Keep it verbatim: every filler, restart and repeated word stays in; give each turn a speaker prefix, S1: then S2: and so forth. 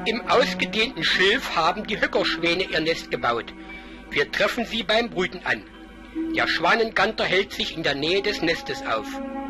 S1: Im ausgedehnten Schilf haben die Höckerschwäne ihr Nest gebaut. Wir treffen sie beim Brüten an. Der Schwanenganter hält sich in der Nähe des Nestes auf.